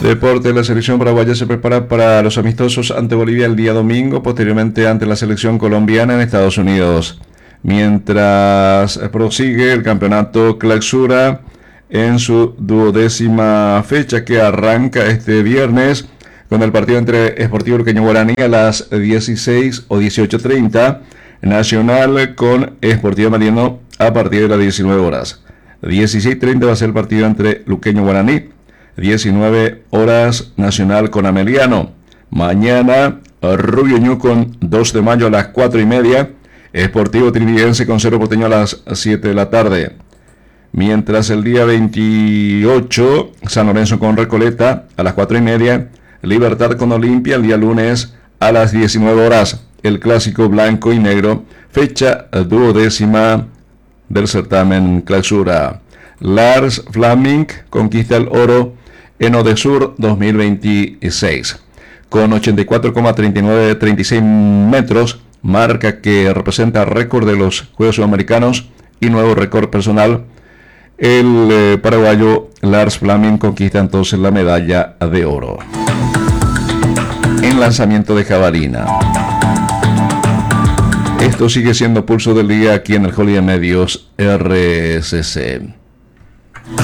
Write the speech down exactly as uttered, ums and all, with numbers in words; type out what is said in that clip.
Deporte, la selección paraguaya se prepara para los amistosos ante Bolivia el día domingo, posteriormente ante la selección colombiana en Estados Unidos. Mientras prosigue el campeonato Clausura en su duodécima fecha que arranca este viernes con el partido entre Sportivo Luqueño Guaraní a las dieciséis o dieciocho treinta, Nacional con Sportivo Mariano a partir de las diecinueve horas. dieciséis treinta va a ser el partido entre Luqueño Guaraní, diecinueve horas Nacional con Ameliano. Mañana Rubio Ñu con dos de mayo a las cuatro y media, Sportivo Trinidense con Cerro Porteño a las siete de la tarde. Mientras el día veintiocho, San Lorenzo con Recoleta a las cuatro y media, Libertad con Olimpia el día lunes a las diecinueve horas, el clásico blanco y negro, fecha duodécima del certamen Clausura. Lars Flaming conquista el oro en Odesur dos mil veintiséis con ochenta y cuatro coma treinta y nueve treinta y seis metros, marca que representa récord de los Juegos Sudamericanos y nuevo récord personal. El eh, paraguayo Lars Flaming conquista entonces la medalla de oro en lanzamiento de jabalina. Esto sigue siendo Pulso del Día aquí en el Holiday Medios R C C.